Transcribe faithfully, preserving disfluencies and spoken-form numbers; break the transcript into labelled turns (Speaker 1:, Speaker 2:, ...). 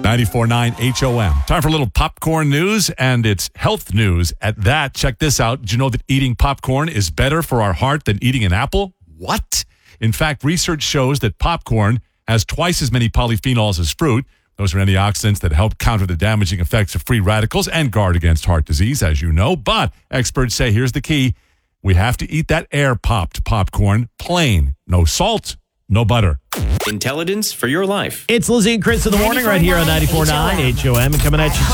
Speaker 1: ninety-four point nine H O M. Time for a little popcorn news, and it's health news at that. Check this out. Did you know that eating popcorn is better for our heart than eating an apple? What? In fact, research shows that popcorn has twice as many polyphenols as fruit. Those are antioxidants that help counter the damaging effects of free radicals and guard against heart disease, as you know. But experts say here's the key. We have to eat that air-popped popcorn plain. No salt, no butter.
Speaker 2: Intelligence for your life.
Speaker 3: It's Lizzie and Chris in the morning right here on ninety-four point nine H O M. And coming at you